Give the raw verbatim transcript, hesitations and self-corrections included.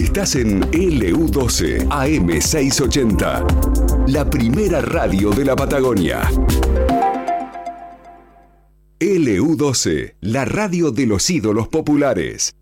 Estás en L U doce A M seiscientos ochenta, la primera radio de la Patagonia. L U doce, la radio de los ídolos populares.